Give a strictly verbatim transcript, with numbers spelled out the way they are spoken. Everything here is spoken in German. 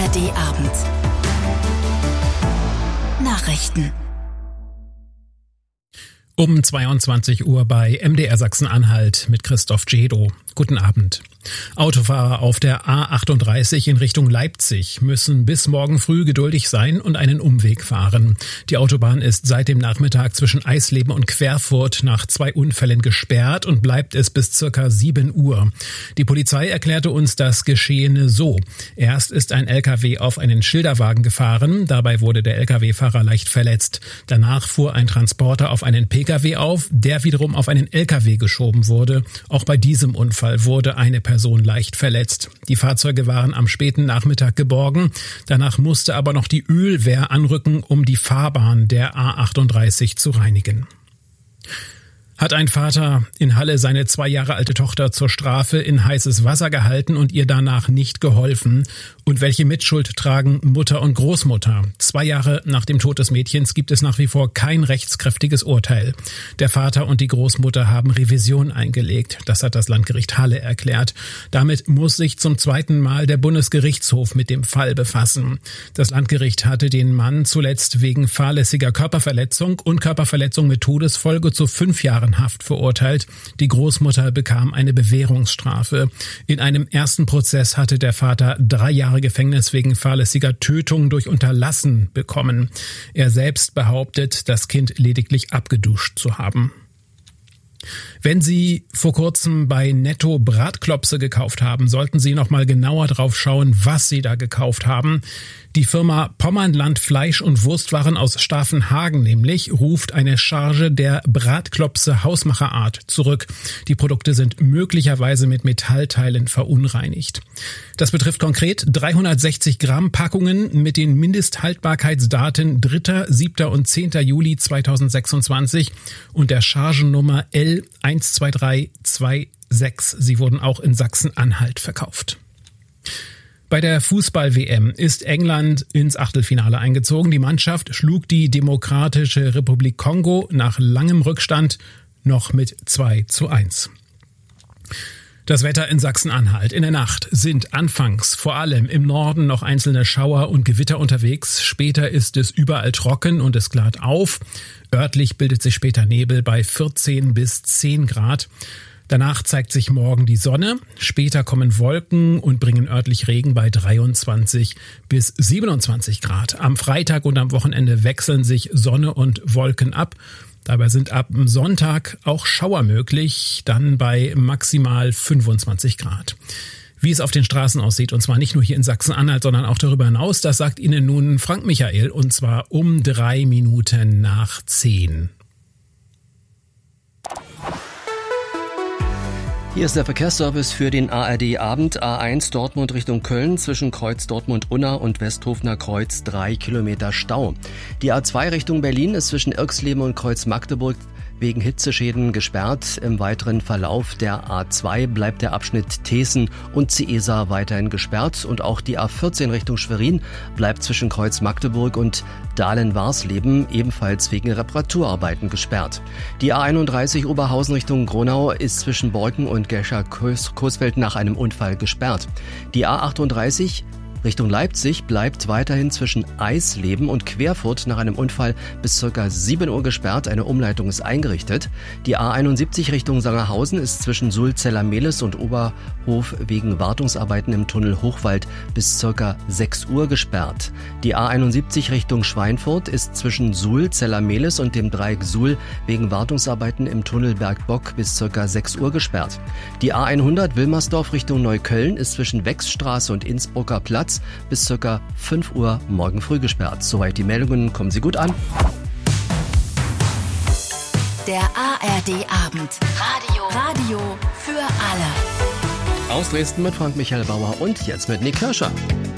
R D-Abend. Nachrichten. Um zweiundzwanzig Uhr bei M D R Sachsen-Anhalt mit Christoph Jedo. Guten Abend. Autofahrer auf der A achtunddreißig in Richtung Leipzig müssen bis morgen früh geduldig sein und einen Umweg fahren. Die Autobahn ist seit dem Nachmittag zwischen Eisleben und Querfurt nach zwei Unfällen gesperrt und bleibt es bis circa sieben Uhr. Die Polizei erklärte uns das Geschehene so. Erst ist ein L K W auf einen Schilderwagen gefahren. Dabei wurde der L K W-Fahrer leicht verletzt. Danach fuhr ein Transporter auf einen P K W auf, der wiederum auf einen L K W geschoben wurde. Auch bei diesem Unfall wurde eine Person leicht verletzt. Die Fahrzeuge waren am späten Nachmittag geborgen. Danach musste aber noch die Ölwehr anrücken, um die Fahrbahn der A achtunddreißig zu reinigen. Hat ein Vater in Halle seine zwei Jahre alte Tochter zur Strafe in heißes Wasser gehalten und ihr danach nicht geholfen? Und welche Mitschuld tragen Mutter und Großmutter? Zwei Jahre nach dem Tod des Mädchens gibt es nach wie vor kein rechtskräftiges Urteil. Der Vater und die Großmutter haben Revision eingelegt. Das hat das Landgericht Halle erklärt. Damit muss sich zum zweiten Mal der Bundesgerichtshof mit dem Fall befassen. Das Landgericht hatte den Mann zuletzt wegen fahrlässiger Körperverletzung und Körperverletzung mit Todesfolge zu fünf Jahren Haft verurteilt. Die Großmutter bekam eine Bewährungsstrafe. In einem ersten Prozess hatte der Vater drei Jahre Gefängnis wegen fahrlässiger Tötung durch Unterlassen bekommen. Er selbst behauptet, das Kind lediglich abgeduscht zu haben. Wenn Sie vor kurzem bei Netto Bratklopse gekauft haben, sollten Sie noch mal genauer drauf schauen, was Sie da gekauft haben. Die Firma Pommernland Fleisch- und Wurstwaren aus Stavenhagen nämlich ruft eine Charge der Bratklopse Hausmacherart zurück. Die Produkte sind möglicherweise mit Metallteilen verunreinigt. Das betrifft konkret dreihundertsechzig Gramm Packungen mit den Mindesthaltbarkeitsdaten dritter, siebter und zehnter Juli zweitausendsechsundzwanzig und der Chargennummer L eins zwei drei zwei sechs. Sie wurden auch in Sachsen-Anhalt verkauft. Bei der Fußball-W M ist England ins Achtelfinale eingezogen. Die Mannschaft schlug die Demokratische Republik Kongo nach langem Rückstand noch mit zwei zu eins. Das Wetter in Sachsen-Anhalt. In der Nacht sind anfangs vor allem im Norden noch einzelne Schauer und Gewitter unterwegs. Später ist es überall trocken und es klart auf. Örtlich bildet sich später Nebel bei vierzehn bis zehn Grad. Danach zeigt sich morgen die Sonne. Später kommen Wolken und bringen örtlich Regen bei dreiundzwanzig bis siebenundzwanzig Grad. Am Freitag und am Wochenende wechseln sich Sonne und Wolken ab. Dabei sind ab Sonntag auch Schauer möglich, dann bei maximal fünfundzwanzig Grad. Wie es auf den Straßen aussieht, und zwar nicht nur hier in Sachsen-Anhalt, sondern auch darüber hinaus, das sagt Ihnen nun Frank Michael, und zwar um drei Minuten nach zehn. Hier ist der Verkehrsservice für den A R D-Abend. A eins Dortmund Richtung Köln zwischen Kreuz Dortmund-Unna und Westhofener Kreuz drei Kilometer Stau. Die A zwei Richtung Berlin ist zwischen Irxleben und Kreuz Magdeburg wegen Hitzeschäden gesperrt. Im weiteren Verlauf der A zwei bleibt der Abschnitt Teeßen und Ciesa weiterhin gesperrt. Und auch die A vierzehn Richtung Schwerin bleibt zwischen Kreuz Magdeburg und Dahlen-Warsleben ebenfalls wegen Reparaturarbeiten gesperrt. Die A einunddreißig Oberhausen Richtung Gronau ist zwischen Borken und Gescher-Coesfeld nach einem Unfall gesperrt. Die A achtunddreißig Richtung Leipzig bleibt weiterhin zwischen Eisleben und Querfurt nach einem Unfall bis ca. sieben Uhr gesperrt. Eine Umleitung ist eingerichtet. Die A einundsiebzig Richtung Sangerhausen ist zwischen Sulz-Zellermehlis und Oberhof wegen Wartungsarbeiten im Tunnel Hochwald bis ca. sechs Uhr gesperrt. Die A einundsiebzig Richtung Schweinfurt ist zwischen Suhl, Zellermehlis und dem Dreieck Suhl wegen Wartungsarbeiten im Tunnel Bergbock bis ca. sechs Uhr gesperrt. Die A hundert Wilmersdorf Richtung Neukölln ist zwischen Wechsstraße und Innsbrucker Platz bis ca. fünf Uhr morgen früh gesperrt. Soweit die Meldungen. Kommen Sie gut an. Der A R D-Abend. Radio. Radio für alle. Aus Dresden mit Frank Michael Bauer und jetzt mit Nick Kirscher.